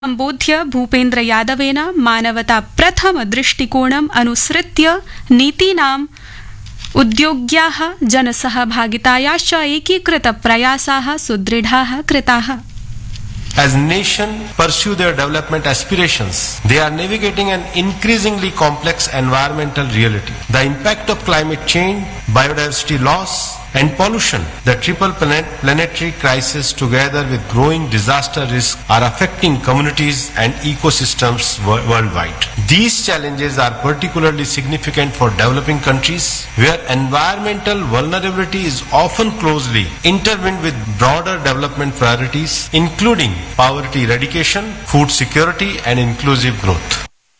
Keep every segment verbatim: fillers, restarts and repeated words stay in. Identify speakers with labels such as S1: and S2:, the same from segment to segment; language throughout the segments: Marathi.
S1: सम्बोध्य भूपेन्द्र यादवेन मानवता प्रथम दृष्टिकोणम् अनुसृत्य नीतीनाम् उद्योग्याः जनसहभागितायाश्च एकीकृत प्रयासाः सुदृढाः कृताः।
S2: As nations pursue their development aspirations, they are navigating an increasingly complex environmental reality. The impact of climate change, biodiversity loss, and pollution, the triple planet planetary crisis together with growing disaster risk are affecting communities and ecosystems wor- worldwide. These challenges are particularly significant for developing countries where environmental vulnerability is often closely intertwined with broader development priorities including poverty eradication, food security and inclusive growth.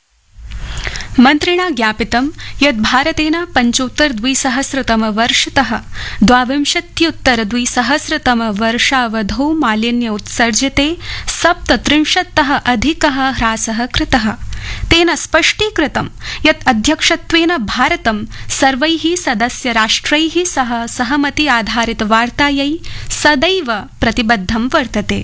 S1: मन्त्रिणा ज्ञापितं यत् भारतेन पञ्चोत्तर द्विसहस्रतम वर्षतः द्वाविंशत्युत्तर द्विसहस्रतम वर्षावधौ मालिन्य उत्सर्ज्यते सप्तत्रिंशत्तः अधिकः ह्रासः कृतः। तेन स्पष्टीकृतं यत् अध्यक्षत्वेन भारतं सर्वैः सदस्य राष्ट्रैः सह सहमति आधारित वार्तायै सदैव प्रतिबद्धं वर्तते।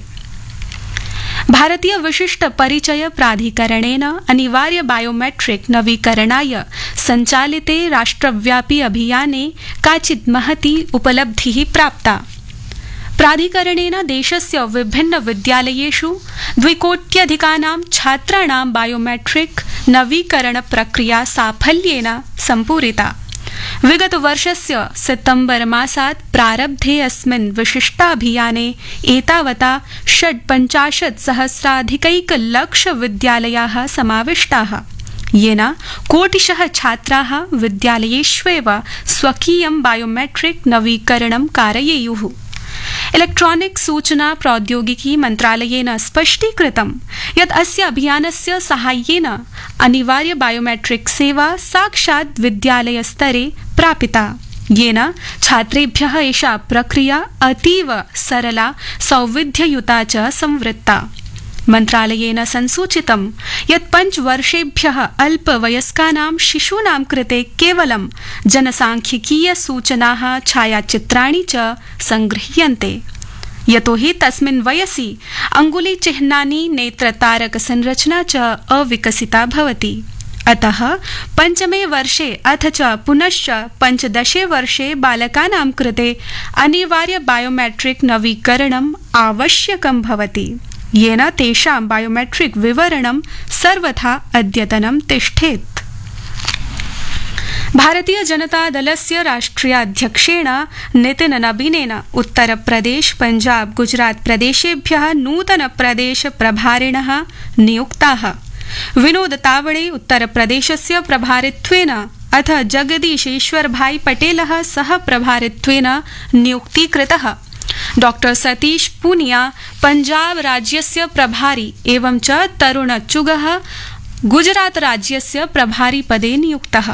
S1: भारतीय विशिष्ट परिचय प्राधिकरणेन अनिवार्य बायोमेट्रिक नवीकरणाय सञ्चालिते राष्ट्रव्यापी अभियाने काचित् महती उपलब्धिः प्राप्ता। प्राधिकरणेन देशस्य विभिन्न विद्यालयेषु द्विकोट्यधिकानां छात्राणां बायोमेट्रिक नवीकरण प्रक्रिया साफल्येन सम्पूरिता। विगत वर्षस्य सितम्बर मासात् प्रारब्धे अस्मिन् विशिष्टाभियाने एतावता षड्पञ्चाशत् सहस्राधिकैकलक्ष विद्यालयाः समाविष्टाः, येन कोटिशः छात्राः विद्यालयेष्वेव स्वकीयं बायोमेट्रिक नवीकरणं कारयेयुः। इलेक्ट्रॉनिक सूचना प्रौद्योगिकी मन्त्रालयेन स्पष्टीकृतं यत् अस्य अभियानस्य साहाय्येन अनिवार्य बायोमेट्रिक सेवा साक्षात् विद्यालयस्तरे प्रापिता, येन छात्रेभ्यः एषा प्रक्रिया अतीव सरला सौविध्ययुता च संवृत्ता। मन्त्रालयेन संसूचितं यत् पञ्चवर्षेभ्यः अल्पवयस्कानां शिशूनां कृते केवलं जनसांख्यिकीय सूचनाः छायाचित्राणि च संगृह्यन्ते, यतोहि तस्मिन् वयसि अङ्गुलीचिह्नानि नेत्रतारक संरचना च अविकसिता भवति। अतः पञ्चमे वर्षे अथ च पुनश्च पञ्चदशे वर्षे बालकानां कृते अनिवार्य बायोमेट्रिक नवीकरणम् आवश्यकं भवति, येन तेषां बायोमेट्रिक विवरणं सर्वथा अद्यतनं तिष्ठेत्। भारतीय जनता दलस्य राष्ट्रियाध्यक्षेण नितिन नबीनेन उत्तर प्रदेश, पञ्जाब, गुजरात प्रदेशेभ्यः नूतन प्रदेश प्रभारिणः नियुक्ताः। विनोद तावड़े उत्तर प्रदेशस्य प्रभारित्वेन अथ जगदीशेश्वर भाई पटेलः सह प्रभारित्वेन नियुक्तीकृतः। डॉक्टर सतीश पूनिया पंजाब राज्यस्य प्रभारी एवं च तरुण चुगः गुजरात राज्यस्य प्रभारी पदे नियुक्तः।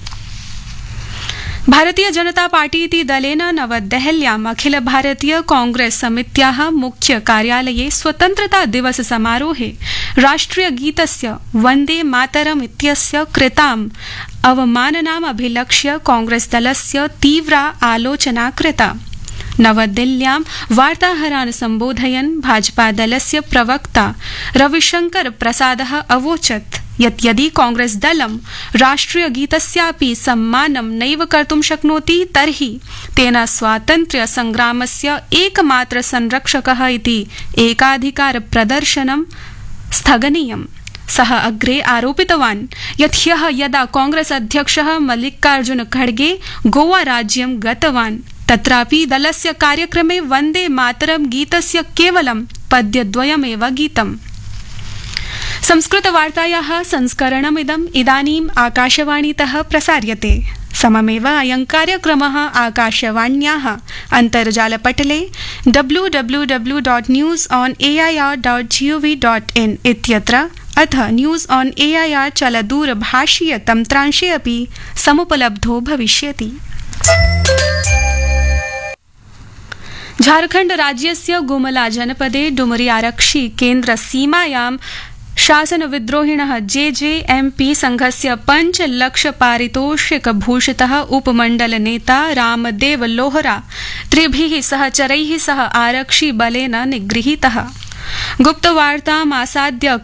S1: भारतीय जनता पार्टी इति दलेन नवदेहल्याम् अखिल भारतीय कांग्रेस समित्याः मुख्य कार्यालये स्वतन्त्रता दिवस समारोहे राष्ट्रिय गीतस्य वन्दे मातरम् इत्यस्य कृताम् अवमाननाम् अभिलक्ष्य कांग्रेस दलस्य तीव्रा आलोचना कृता। नवदिल्ल्यां वार्ताहरान् सम्बोधयन् भाजपा दलस्य प्रवक्ता रविशंकर प्रसादः अवोचत् यत् यदि कांग्रेस दलं राष्ट्रिय गीतस्यापि सम्मानं नैव कर्तुं शक्नोति तर्हि तेन स्वातन्त्र्य संग्रामस्य एकमात्र संरक्षकः इति एकाधिकार प्रदर्शनं स्थगनीयम्। सः अग्रे आरोपितवान् यत् ह्यः यदा कांग्रेस अध्यक्षः मल्लिकार्जुन खड़गे गोवा राज्यं गतवान् तत्रापि दलस्य कार्यक्रमे वन्दे मातरम् गीतस्य केवलं पद्यद्वयमेव गीतम्। संस्कृतवार्तायाः संस्करणमिदम् इदानीम् आकाशवाणीतः प्रसार्यते। सममेव अयं कार्यक्रमः आकाशवाण्याः अन्तर्जालपटले W W W dot news on ए ऐ आर् dot G O V dot in इत्यत्र अथ न्यूस् आन् ए ऐ आर् चलदूरभाषीय तन्त्रांशे अपि समुपलब्धो भविष्यति। झारखण्ड राज्यस्य गुमला जनपदे डुमरी आरक्षि केन्द्र सीमायां शासन विद्रोहिणः जे जे एम पी संघस्य पंच लक्ष पारितोषिक भूषितः उपमण्डल नेता रामदेव लोहरा त्रिभिः सहचरैः सह आरक्षि बलेन निगृहीतः। गुप्तवार्तामासाद्य